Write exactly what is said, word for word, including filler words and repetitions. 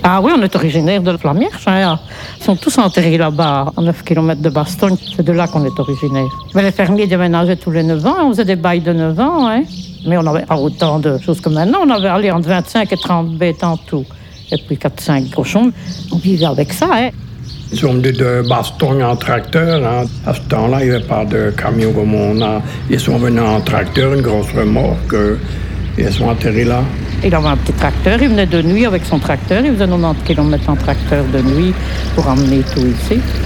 Ah oui, on est originaire de Flamierge. Hein. Ils sont tous enterrés là-bas, à neuf kilomètres de Bastogne. C'est de là qu'on est originaire. Mais les fermiers déménageaient tous les neuf ans. On faisait des bails de neuf ans. Hein. Mais on n'avait pas autant de choses que maintenant. On avait allé entre vingt-cinq et trente bêtes en tout. Et puis quatre cinq cochons. On vivait avec ça. Hein. Ils sont venus de Bastogne en tracteur. Hein. À ce temps-là, il n'y avait pas de camion comme on a. Ils sont venus en tracteur, une grosse remorque. Et ils sont atterrés là. Il avait un petit tracteur. Il venait de nuit avec son tracteur. Il faisait quatre-vingt-dix kilomètres en tracteur de nuit pour emmener tout ici.